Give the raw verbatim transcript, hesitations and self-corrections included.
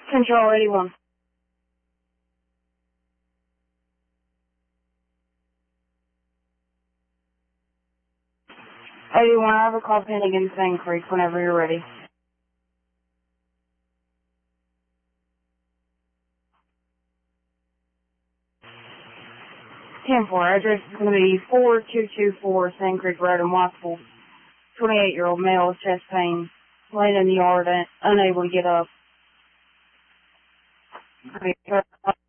Control eighty-one. eighty-one, I have a call pending in Sand Creek whenever you're ready. ten four, address is going to be four two two four Sand Creek Road in Wattsville. twenty-eight-year-old male with chest pain, laying in the yard, unable to get up.